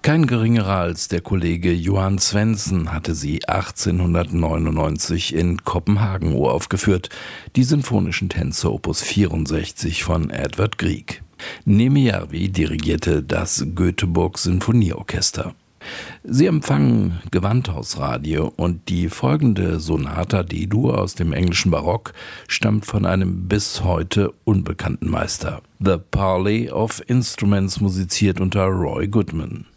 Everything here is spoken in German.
Kein geringerer als der Kollege Johan Svendsen hatte sie 1899 in Kopenhagen uraufgeführt, die Sinfonischen Tänze Opus 64 von Edvard Grieg. Niemijärvi dirigierte das Göteborg Sinfonieorchester. Sie empfangen Gewandhausradio und die folgende Sonata D-Dur aus dem englischen Barock stammt von einem bis heute unbekannten Meister. The Parley of Instruments musiziert unter Roy Goodman.